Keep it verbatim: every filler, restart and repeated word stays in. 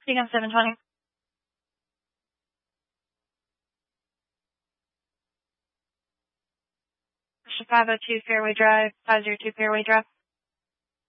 Beacon seven twenty. five oh two Fairway Drive, five oh two Fairway Drive.